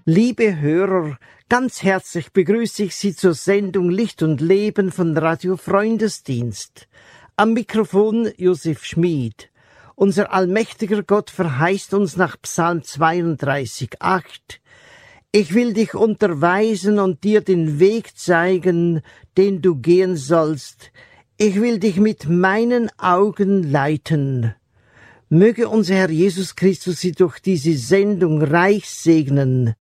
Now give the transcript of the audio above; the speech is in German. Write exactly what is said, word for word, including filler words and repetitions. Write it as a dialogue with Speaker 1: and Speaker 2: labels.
Speaker 1: Liebe Hörer, ganz herzlich begrüße ich Sie zur Sendung Licht und Leben von Radio Freundesdienst. Am Mikrofon Josef Schmid. Unser allmächtiger Gott verheißt uns nach Psalm zweiunddreißig, acht: Ich will dich unterweisen und dir den Weg zeigen, den du gehen sollst. Ich will dich mit meinen Augen leiten. Möge unser Herr Jesus Christus Sie durch diese Sendung reich segnen.